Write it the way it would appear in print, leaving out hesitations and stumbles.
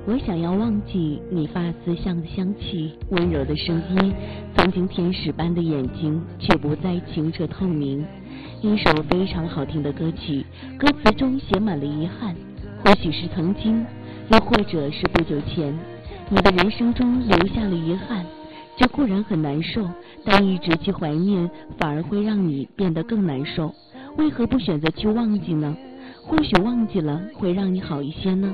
我想要忘记你发丝香的香气，温柔的声音，曾经天使般的眼睛，却不再清澈透明。一首非常好听的歌曲，歌词中写满了遗憾，或许是曾经，又或者是不久前，你的人生中留下了遗憾。这固然很难受，但一直去怀念，反而会让你变得更难受。为何不选择去忘记呢？或许忘记了会让你好一些呢？